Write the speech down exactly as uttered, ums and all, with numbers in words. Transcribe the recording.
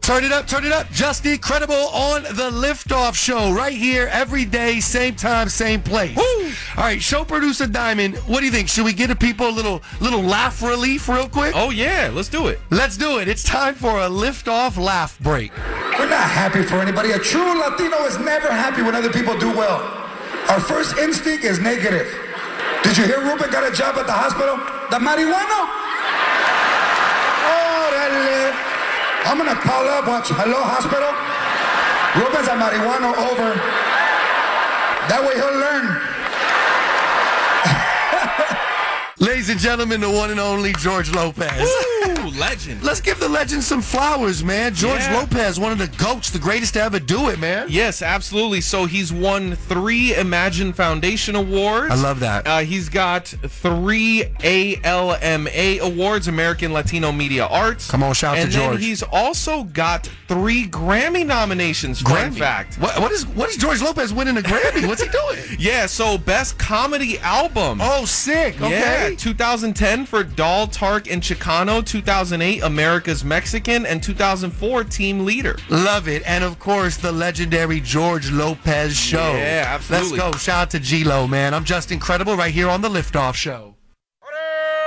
Turn it up, turn it up. Just Incredible on the Liftoff Show. Right here, every day, same time, same place. Woo! All right, show producer Diamond, what do you think? Should we give the people a little little laugh relief real quick? Oh, yeah. Let's do it. Let's do it. It's time for a Liftoff laugh break. We're not happy for anybody. A true Latino is never happy when other people do well. Our first instinct is negative. Did you hear Ruben got a job at the hospital? The marijuana? Órale. I'm going to call up, watch, hello, hospital? Ruben's a marijuana over. That way he'll learn. Ladies and gentlemen, the one and only George Lopez. Woo, legend. Let's give the legend some flowers, man. George Yeah. Lopez, one of the GOATs, the greatest to ever do it, man. Yes, absolutely. So he's won three Imagine Foundation awards. I love that. Uh, he's got three A L M A awards, American Latino Media Arts. Come on, shout out and to George. And then he's also got three Grammy nominations, fun Grammy? fact. What, what is what is George Lopez winning a Grammy? What's he doing? Yeah, so Best Comedy Album. Oh, sick. Okay. Yeah, two thousand ten for Doll, Tark, and Chicano, two thousand eight America's Mexican, and two thousand four Team Leader. Love it. And, of course, the legendary George Lopez Show. Yeah, absolutely. Let's go. Shout out to G-Lo, man. I'm Just Incredible right here on the Liftoff Show.